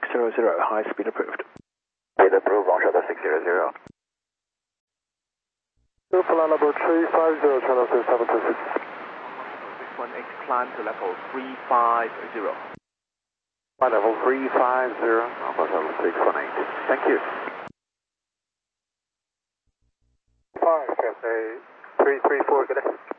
600, high speed approved. Speed approved, on shuttle 600. Flight level 350, channel 726. 618, climb to level 350. Flight level 350, Alpha Shuttle 618. Thank you. 5, Cathay 334, good day.